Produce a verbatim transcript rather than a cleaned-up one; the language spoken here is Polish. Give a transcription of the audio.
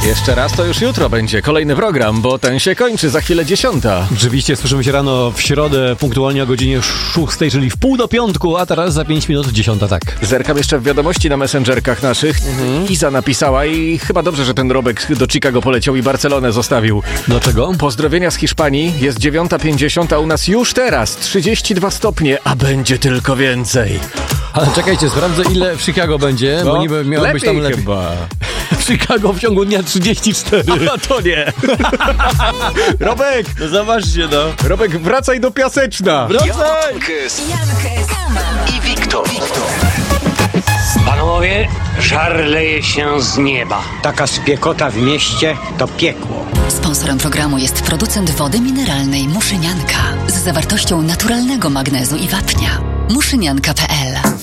Jeszcze raz to już jutro będzie kolejny program, bo ten się kończy za chwilę dziesiąta. Oczywiście słyszymy się rano w środę punktualnie o godzinie szóstej, czyli w pół do piątku, a teraz za pięć minut dziesiąta, tak. Zerkam jeszcze w wiadomości na messengerkach naszych. Mhm. Iza napisała i chyba dobrze, że ten Robek do Chicago poleciał i Barcelonę zostawił. Dlaczego? Pozdrowienia z Hiszpanii, jest dziewiąta pięćdziesiąt, a u nas już teraz trzydzieści dwa stopnie, a będzie tylko więcej. Ale czekajcie, sprawdzę ile w Chicago będzie, no, bo niby miało być tam lepiej. Chyba. W Chicago w ciągu dnia trzydzieści cztery. A to nie. Robek! No zobaczcie, no. Robek, wracaj do Piaseczna. Wracaj! Jankes i Wiktor. Panowie, żar leje się z nieba. Taka spiekota w mieście to piekło. Sponsorem programu jest producent wody mineralnej Muszynianka z zawartością naturalnego magnezu i wapnia. muszynianka kropka p l